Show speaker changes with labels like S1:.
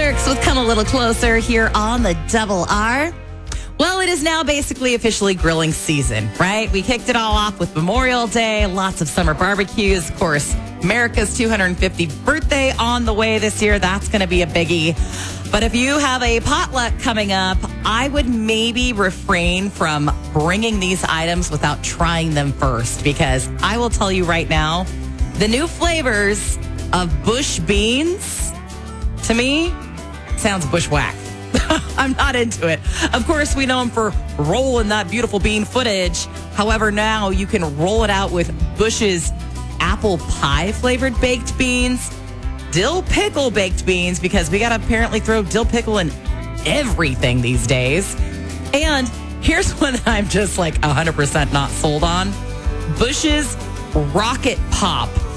S1: Dirks with Come a Little Closer here on the Double R. Well, it is now basically officially grilling season, right? We kicked it all off with Memorial Day, lots of summer barbecues. Of course, America's 250th birthday on the way this year. That's going to be a biggie. But if you have a potluck coming up, I would maybe refrain from bringing these items without trying them first, because I will tell you right now, the new flavors of bush beans, to me, sounds bushwhack. I'm not into it. Of course, we know them for rolling that beautiful bean footage. However, now you can roll it out with Bush's apple pie flavored baked beans, dill pickle baked beans, because we got to apparently throw dill pickle in everything these days. And here's one I'm just like 100% not sold on. Bush's Rocket Pop